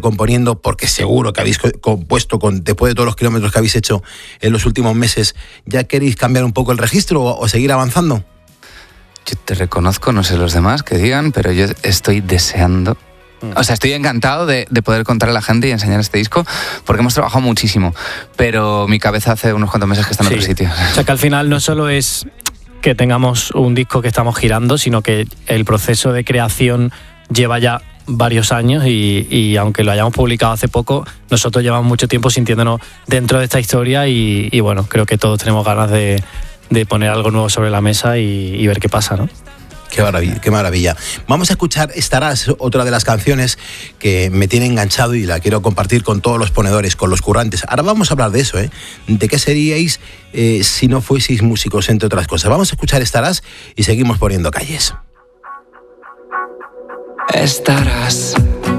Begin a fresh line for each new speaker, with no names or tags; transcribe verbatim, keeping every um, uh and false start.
componiendo, porque seguro que habéis compuesto, con, después de todos los kilómetros que habéis hecho en los últimos meses, ¿ya queréis cambiar un poco el registro o, o seguir avanzando?
Yo te reconozco, no sé los demás que digan, pero yo estoy deseando... O sea, estoy encantado de, de poder contar a la gente y enseñar este disco, porque hemos trabajado muchísimo, pero mi cabeza hace unos cuantos meses que está en
Sí.
otro sitio.
O sea, que al final no solo es que tengamos un disco que estamos girando, sino que el proceso de creación lleva ya varios años y, y aunque lo hayamos publicado hace poco, nosotros llevamos mucho tiempo sintiéndonos dentro de esta historia y, y bueno, creo que todos tenemos ganas de, de poner algo nuevo sobre la mesa y, y ver qué pasa, ¿no?
Qué maravilla, qué maravilla. Vamos a escuchar Estarás, otra de las canciones que me tiene enganchado y la quiero compartir con todos los ponedores, con los currantes. Ahora vamos a hablar de eso, ¿eh? ¿De qué seríais eh, si no fueseis músicos, entre otras cosas? Vamos a escuchar Estarás y seguimos poniendo calles.
Estarás